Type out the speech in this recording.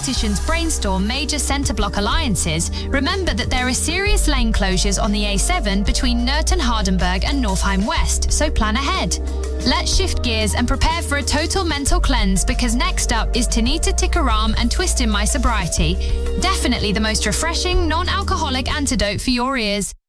politicians brainstorm major centre block alliances, remember that there are serious lane closures on the A7 between Nurten-Hardenberg and Northeim West, so plan ahead. Let's shift gears and prepare for a total mental cleanse, because next up is Tanita Tikaram and Twist in My Sobriety. Definitely the most refreshing, non-alcoholic antidote for your ears.